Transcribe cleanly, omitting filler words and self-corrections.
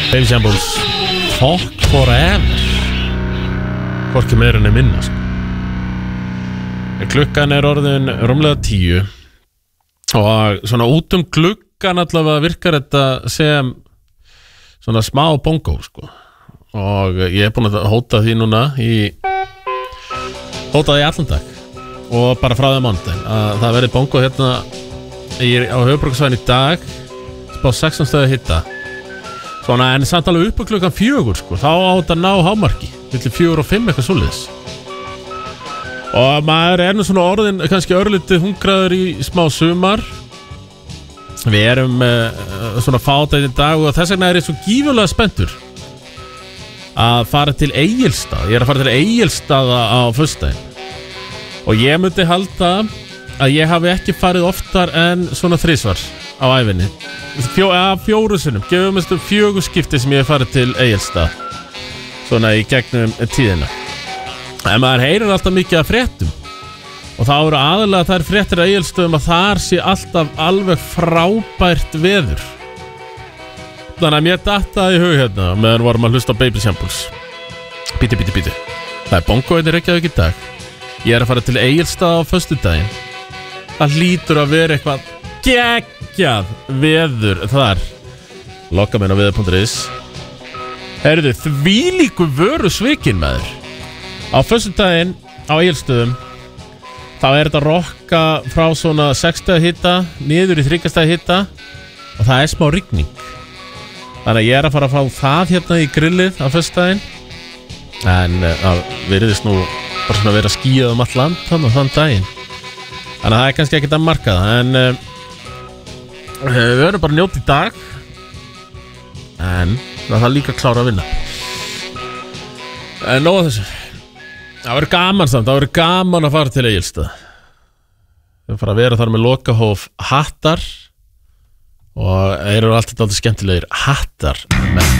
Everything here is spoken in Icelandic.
Baby Shambles Fuck Forever. Hvorki meira en minna sko. Klukkan orðin rúmlega 10 og svona út gluggan allavega virkar þetta sem svona smá bongo sko. Og ég búin að hóta því núna hótaði í allan dag og bara frá það mánudag að það verði bongo hérna á höfuðborgarsvæðinu í dag spá 16 stöðu hitta svona en samt alveg upp á klukkan 4 sko. Þá á þetta ná hámarki milli 4 og 5 eitthvað svoleiðis og maður nú svona orðin kannski örlítið hungraður í smá sumar. Við svona fáta í dag og þess vegna ég svo gífurlega spenntur að fara til Egilsstað. Ég að fara til Egilsstaða á föstudaginn og ég myndi halda að ég hafi ekki farið oftar en svona 3 á ævinni. 4 sinnum, gefum við 4 skipti sem ég hef farið til Egilsstað svona í gegnum tíðina. En maður heyrir alltaf mikið af fréttum og þá eru aðalega þær fréttir að Egilsstöðum að þar sé alltaf alveg frábært veður. Þannig að mér dattaði í hug hérna meðan vorum að hlusta á Baby Shambles. Bíti. Það bongoinn í Reykjavík í dag. Ég að fara til Egilsstaða á föstudaginn. Það hlýtur að vera eitthvað geggjað veður þar. Lokka mér á veður.is. Heyrðu, þvílíku vöru svikin maður. Á föstudaginn á Egilsstöðum þá þetta rokka frá svona 6 stiga hita niður í 3 stiga hita og það smá rigning. Þannig að ég að fara að fá það hérna í grillið á föstudaginn. En það veriðist nú bara svona vera skýjað allt land þann daginn. Þannig að það kannski ekkert að marka það. En við verðum bara að njóta í dag. En það líka klára að vinna. En nóg að þessu. Það verður gaman samt, það verður gaman að fara til Egilsstað. Við fara að vera þar með lokahóf Hattar og eru alltaf skemmtilegir hattar með